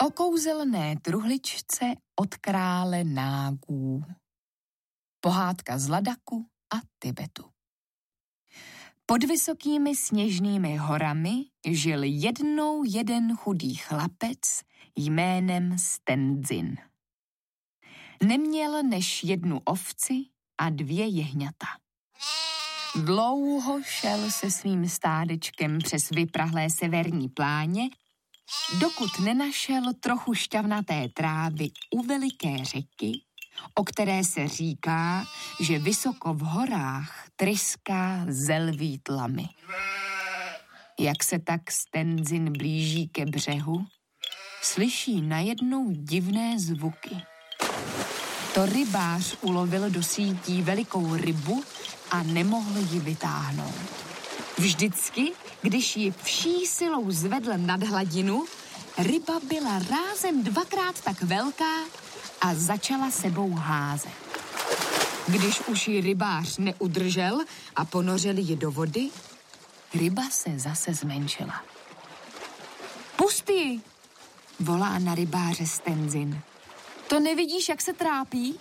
O kouzelné truhličce od krále nágů. Pohádka z Ladaku a Tibetu. Pod vysokými sněžnými horami žil jednou jeden chudý chlapec jménem Stendzin. Neměl než jednu ovci a 2 jehňata. Dlouho šel se svým stádečkem přes vyprahlé severní pláně, dokud nenašel trochu šťavnaté trávy u veliké řeky, o které se říká, že vysoko v horách tryská zelví tlamy. Jak se tak Stendzin blíží ke břehu, slyší najednou divné zvuky. To rybář ulovil do sítí velikou rybu a nemohl ji vytáhnout. Vždycky, když ji vší silou zvedl nad hladinu, ryba byla rázem 2krát tak velká a začala sebou házet. Když už ji rybář neudržel a ponořil ji do vody, ryba se zase zmenšila. Pusti ji, volá na rybáře Stendzin. To nevidíš, jak se trápí?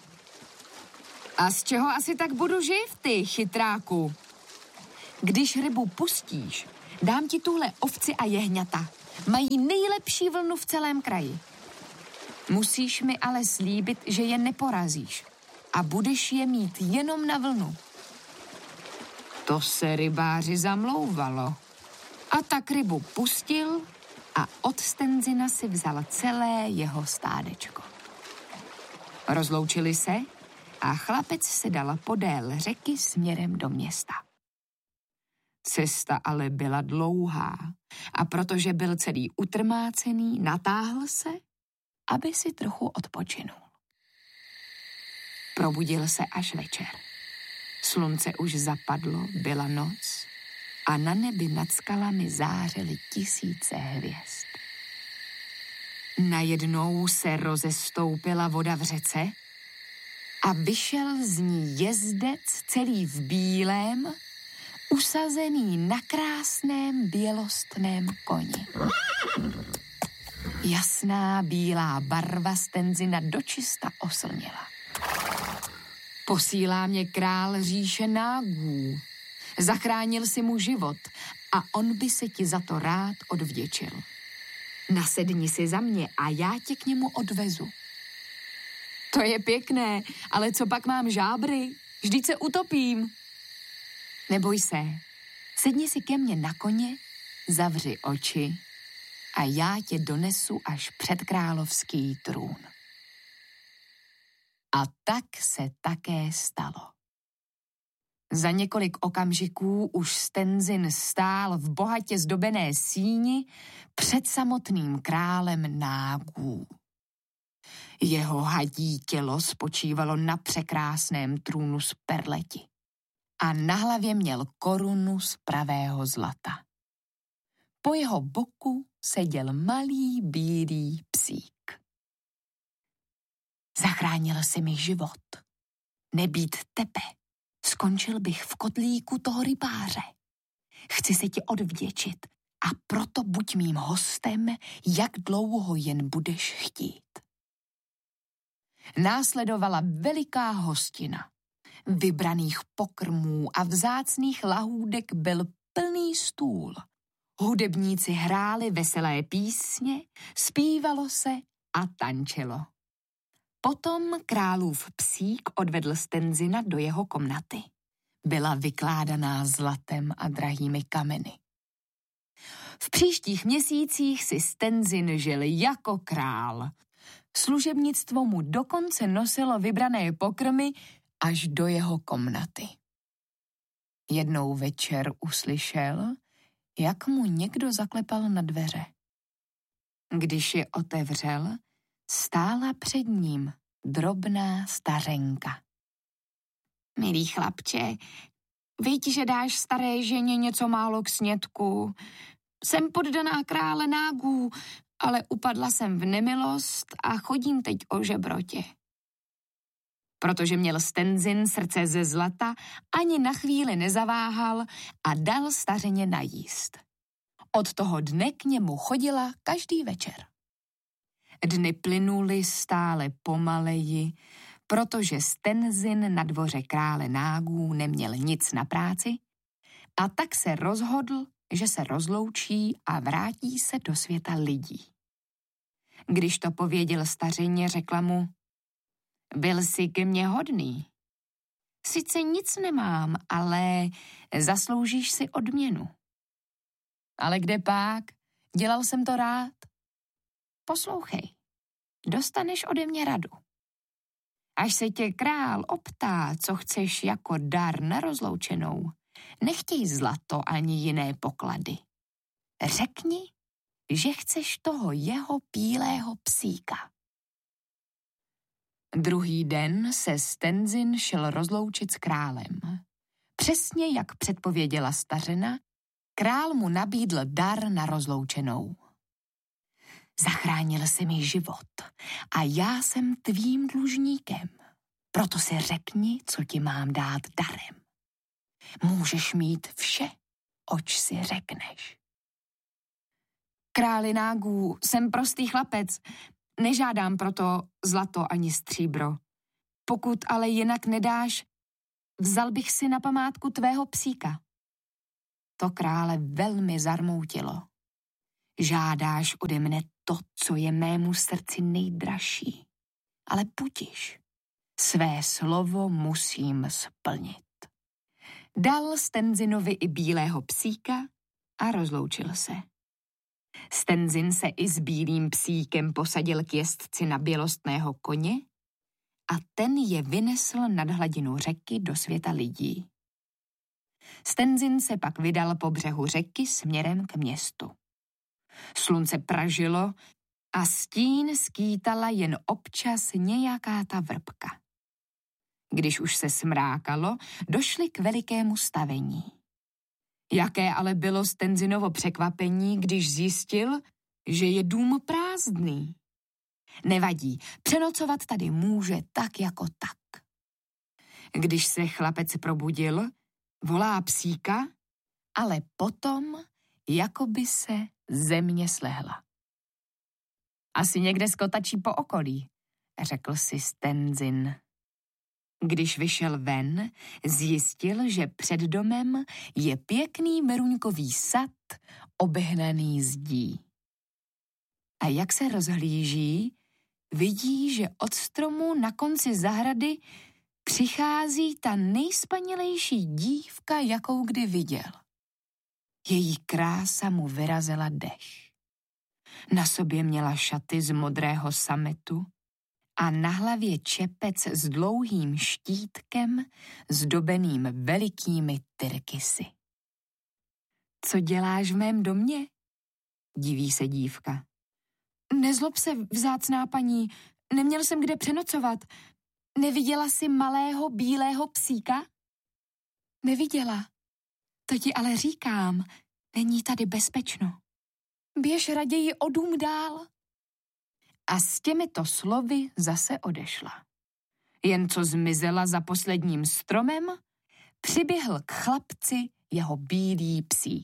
A z čeho asi tak budu živ, ty chytráku? Když rybu pustíš, dám ti tuhle ovci a jehňata. Mají nejlepší vlnu v celém kraji. Musíš mi ale slíbit, že je neporazíš a budeš je mít jenom na vlnu. To se rybáři zamlouvalo. A tak rybu pustil a od Stendzina si vzal celé jeho stádečko. Rozloučili se a chlapec se dal podél řeky směrem do města. Cesta ale byla dlouhá a protože byl celý utrmácený, natáhl se, aby si trochu odpočinul. Probudil se až večer. Slunce už zapadlo, byla noc a na nebi nad skalami zářily 1000 hvězd. Najednou se rozestoupila voda v řece a vyšel z ní jezdec celý v bílém, usazený na krásném bělostném koni. Jasná bílá barva Stendzina dočista oslnila. Posílá mě král říše nágů. Zachránil si mu život a on by se ti za to rád odvděčil. Nasedni si za mě a já tě k němu odvezu. To je pěkné, ale co pak mám žábry? Vždyť se utopím. Neboj se, sedni si ke mně na koně, zavři oči a já tě donesu až před královský trůn. A tak se také stalo. Za několik okamžiků už Stendzin stál v bohatě zdobené síni před samotným králem nágů. Jeho hadí tělo spočívalo na překrásném trůnu z perleti a na hlavě měl korunu z pravého zlata. Po jeho boku seděl malý bílý psík. Zachránil jsi mi život. Nebýt tebe, skončil bych v kotlíku toho rybáře. Chci se ti odvděčit a proto buď mým hostem, jak dlouho jen budeš chtít. Následovala veliká hostina. Vybraných pokrmů a vzácných lahůdek byl plný stůl. Hudebníci hráli veselé písně, zpívalo se a tančilo. Potom králův psík odvedl Stendzina do jeho komnaty. Byla vykládaná zlatem a drahými kameny. V příštích měsících si Stendzin žil jako král. Služebnictvo mu dokonce nosilo vybrané pokrmy až do jeho komnaty. Jednou večer uslyšel, jak mu někdo zaklepal na dveře. Když je otevřel, stála před ním drobná stařenka. Milý chlapče, viď, že dáš staré ženě něco málo k snědku. Jsem poddaná krále nágů, ale upadla jsem v nemilost a chodím teď o žebrotě. Protože měl Stendzin srdce ze zlata, ani na chvíli nezaváhal a dal stařeně najíst. Od toho dne k němu chodila každý večer. Dny plynuly stále pomaleji, protože Stenzin na dvoře krále nágů neměl nic na práci a tak se rozhodl, že se rozloučí a vrátí se do světa lidí. Když to pověděl stařině, řekla mu: byl jsi ke mně hodný. Sice nic nemám, ale zasloužíš si odměnu. Ale kde pak? Dělal jsem to rád. Poslouchej, dostaneš ode mě radu. Až se tě král optá, co chceš jako dar na rozloučenou, nechtěj zlato ani jiné poklady. Řekni, že chceš toho jeho bílého psíka. Druhý den se Stenzin šel rozloučit s králem. Přesně jak předpověděla stařena, král mu nabídl dar na rozloučenou. Zachránil jsi mi život a já jsem tvým dlužníkem. Proto si řekni, co ti mám dát darem. Můžeš mít vše, oč si řekneš. Králi nágů, jsem prostý chlapec, nežádám proto zlato ani stříbro. Pokud ale jinak nedáš, vzal bych si na památku tvého psíka. To krále velmi zarmoutilo. Žádáš ode mne to, co je mému srdci nejdražší. Ale budiš, své slovo musím splnit. Dal Stenzinovi i bílého psíka a rozloučil se. Stenzin se i s bílým psíkem posadil k jezdci na bělostného koně a ten je vynesl nad hladinu řeky do světa lidí. Stenzin se pak vydal po břehu řeky směrem k městu. Slunce pražilo a stín skýtala jen občas nějaká ta vrpka. Když už se smrákalo, došli k velikému stavení. Jaké ale bylo Stenzinovo překvapení, když zjistil, že je dům prázdný. Nevadí, přenocovat tady může tak jako tak. Když se chlapec probudil, volá psíka, ale potom jakoby se země slehla. Asi někde skotačí po okolí, řekl si Stenzin. Když vyšel ven, zjistil, že před domem je pěkný meruňkový sad obehnaný zdí. A jak se rozhlíží, vidí, že od stromu na konci zahrady přichází ta nejspanělejší dívka, jakou kdy viděl. Její krása mu vyrazila dech. Na sobě měla šaty z modrého sametu a na hlavě čepec s dlouhým štítkem zdobeným velikými tyrkysy. Co děláš v mém domě? Diví se dívka. Nezlob se, vzácná paní, neměl jsem kde přenocovat. Neviděla jsi malého bílého psíka? Neviděla. To ti ale říkám, není tady bezpečno. Běž raději o dům dál. A s těmito slovy zase odešla. Jen co zmizela za posledním stromem, přiběhl k chlapci jeho bílý psík.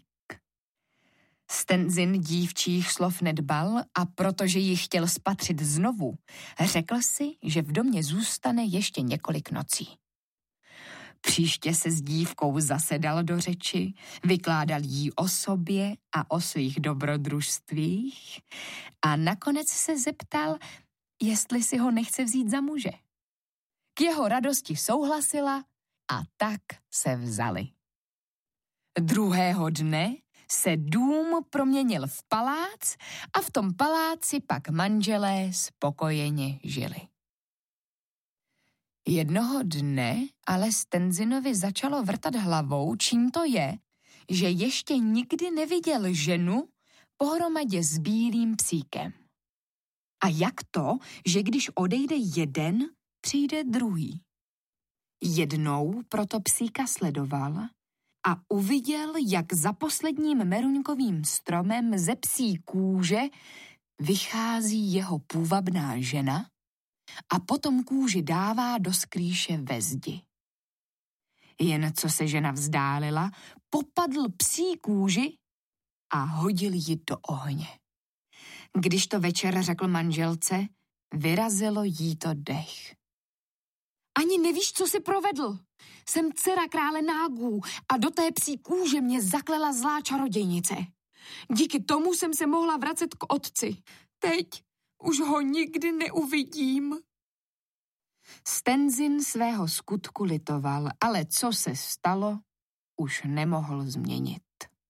Stenzin dívčích slov nedbal a protože ji chtěl spatřit znovu, řekl si, že v domě zůstane ještě několik nocí. Příště se s dívkou zasedal do řeči, vykládal jí o sobě a o svých dobrodružstvích a nakonec se zeptal, jestli si ho nechce vzít za muže. K jeho radosti souhlasila a tak se vzali. Druhého dne se dům proměnil v palác a v tom paláci pak manželé spokojeně žili. Jednoho dne ale Stenzinovi začalo vrtat hlavou, čím to je, že ještě nikdy neviděl ženu pohromadě s bílým psíkem. A jak to, že když odejde jeden, přijde druhý. Jednou proto psíka sledoval a uviděl, jak za posledním meruňkovým stromem ze psí kůže vychází jeho půvabná žena a potom kůži dává do skrýše ve zdi. Jen co se žena vzdálila, popadl psí kůži a hodil ji do ohně. Když to večer řekl manželce, vyrazilo jí to dech. Ani nevíš, co jsi provedl. Jsem dcera krále nágů a do té psí kůže mě zaklela zlá čarodějnice. Díky tomu jsem se mohla vracet k otci. Teď už ho nikdy neuvidím. Stenzin svého skutku litoval, ale co se stalo, už nemohl změnit.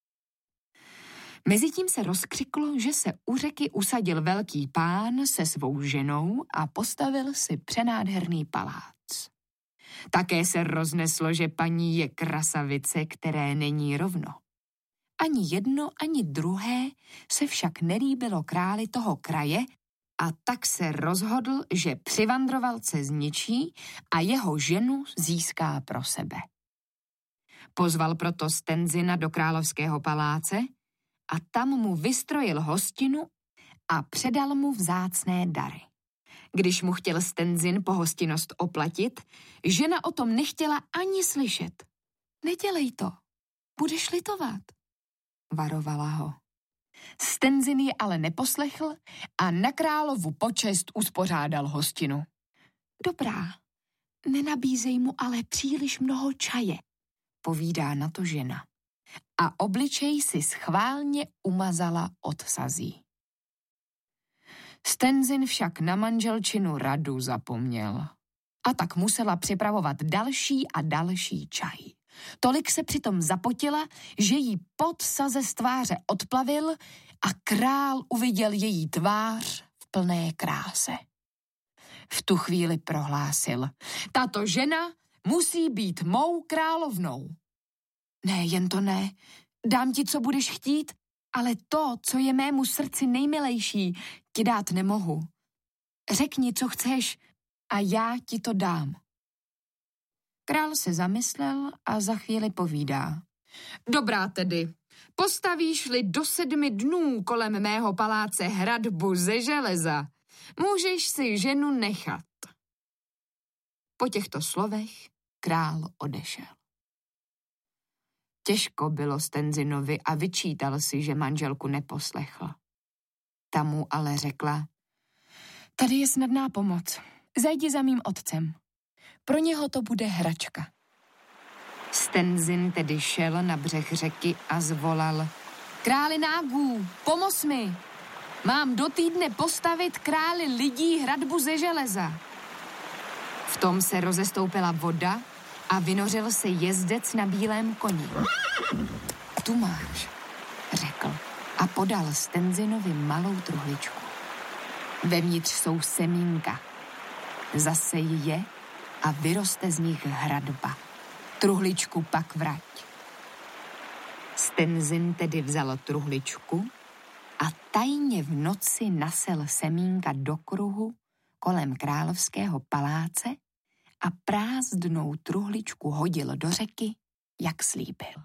Mezitím se rozkřiklo, že se u řeky usadil velký pán se svou ženou a postavil si přenádherný palác. Také se rozneslo, že paní je krasavice, které není rovno. Ani jedno, ani druhé se však nelíbilo králi toho kraje a tak se rozhodl, že přivandrovalce zničí a jeho ženu získá pro sebe. Pozval proto Stenzina do královského paláce a tam mu vystrojil hostinu a předal mu vzácné dary. Když mu chtěl Stenzin pohostinnost oplatit, žena o tom nechtěla ani slyšet. Nedělej to, budeš litovat, varovala ho. Stenzin ji ale neposlechl a na královu počest uspořádal hostinu. Dobrá, nenabízej mu ale příliš mnoho čaje, povídá na to žena. A obličej si schválně umazala od sazí. Stenzin však na manželčinu radu zapomněl. A tak musela připravovat další a další čaj. Tolik se přitom zapotila, že jí pot saze z tváře odplavil a král uviděl její tvář v plné kráse. V tu chvíli prohlásil: tato žena musí být mou královnou. Ne, jen to ne. Dám ti, co budeš chtít, ale to, co je mému srdci nejmilejší, ti dát nemohu. Řekni, co chceš a já ti to dám. Král se zamyslel a za chvíli povídá. Dobrá tedy, postavíš-li do 7 dnů kolem mého paláce hradbu ze železa, můžeš si ženu nechat. Po těchto slovech král odešel. Těžko bylo Stenzinovi a vyčítal si, že manželku neposlechl. Ta mu ale řekla: tady je snadná pomoc. Zajdi za mým otcem. Pro něho to bude hračka. Stenzin tedy šel na břeh řeky a zvolal: králi nágů, pomoz mi! Mám do týdne postavit králi lidí hradbu ze železa. V tom se rozestoupila voda a vynořil se jezdec na bílém koni. Tu máš, řekl a podal Stenzinovi malou truhličku. Vevnitř jsou semínka. Zasej je a vyroste z nich hradba. Truhličku pak vrať. Stenzin tedy vzal truhličku a tajně v noci nasel semínka do kruhu kolem královského paláce a prázdnou truhličku hodil do řeky, jak slíbil.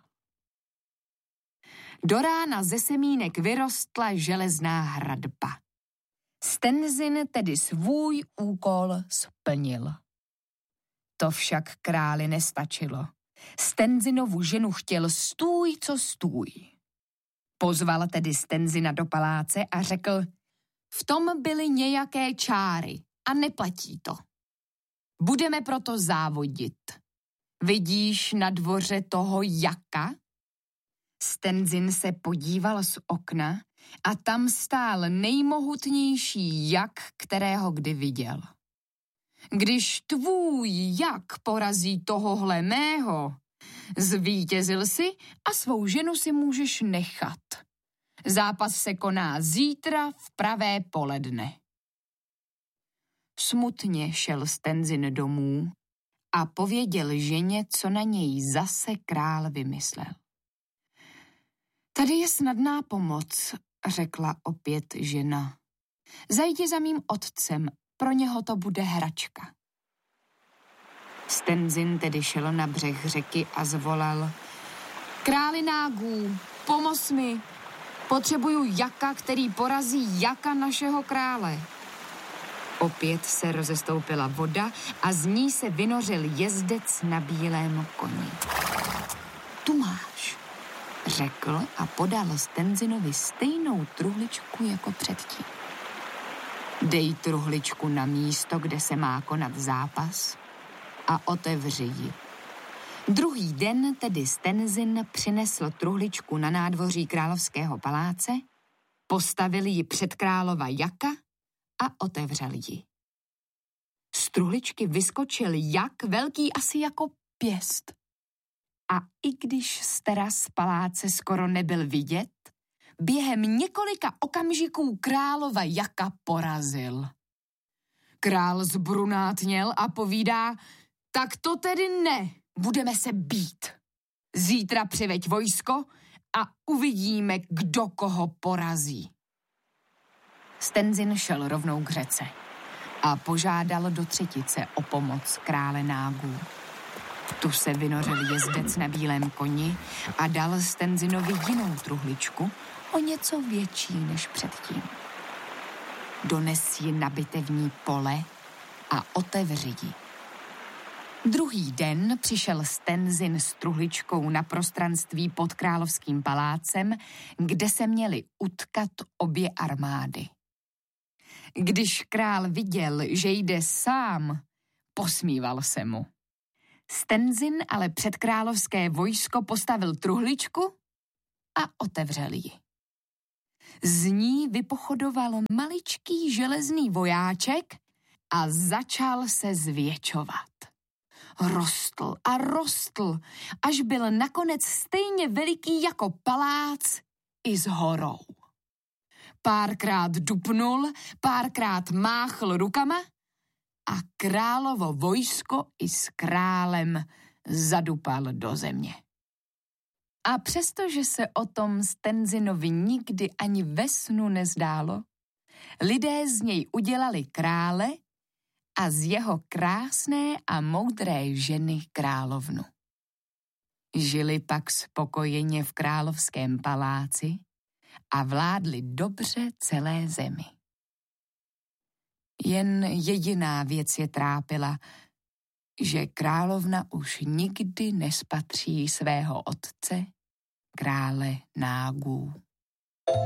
Do rána ze semínek vyrostla železná hradba. Stenzin tedy svůj úkol splnil. To však králi nestačilo. Stenzinovu ženu chtěl stůj, co stůj. Pozval tedy Stenzina do paláce a řekl: v tom byly nějaké čáry a neplatí to. Budeme proto závodit. Vidíš na dvoře toho jaka? Stenzin se podíval z okna a tam stál nejmohutnější jak, kterého kdy viděl. Když tvůj jak porazí tohohle mého, zvítězil si a svou ženu si můžeš nechat. Zápas se koná zítra v pravé poledne. Smutně šel Stenzin domů a pověděl ženě, co na něj zase král vymyslel. Tady je snadná pomoc, řekla opět žena. Zajdi za mým otcem, pro něho to bude hračka. Stenzin tedy šel na břeh řeky a zvolal: králi nágů, pomoz mi, potřebuju jaka, který porazí jaka našeho krále. Opět se rozestoupila voda a z ní se vynořil jezdec na bílém koni. Tu máš, řekl a podal Stenzinovi stejnou truhličku jako předtím. Dej truhličku na místo, kde se má konat zápas a otevři ji. Druhý den tedy Stenzin přinesl truhličku na nádvoří královského paláce, postavil ji před králova jaka a otevřel ji. Z truhličky vyskočil jak velký asi jako pěst. A i když z teras paláce skoro nebyl vidět, během několika okamžiků králova jaka porazil. Král zbrunátněl a povídá, tak to tedy ne, budeme se být. Zítra přiveď vojsko a uvidíme, kdo koho porazí. Stenzin šel rovnou k řece a požádal do třetice o pomoc krále nágů. Tu se vynořil jezdec na bílém koni a dal Stenzinovi jinou truhličku, o něco větší než předtím. Dones ji na bitevní pole a otevři ji. Druhý den přišel Stenzin s truhličkou na prostranství pod královským palácem, kde se měly utkat obě armády. Když král viděl, že jde sám, posmíval se mu. Stenzin ale před královské vojsko postavil truhličku a otevřel ji. Z ní vypochodoval maličký železný vojáček a začal se zvětšovat. Rostl a rostl, až byl nakonec stejně veliký jako palác i s horou. Párkrát dupnul, párkrát máchl rukama a královo vojsko i s králem zadupal do země. A přestože se o tom Stenzinovi nikdy ani ve snu nezdálo, lidé z něj udělali krále a z jeho krásné a moudré ženy královnu. Žili pak spokojeně v královském paláci a vládli dobře celé zemi. Jen jediná věc je trápila, že královna už nikdy nespatří svého otce, krále nágů.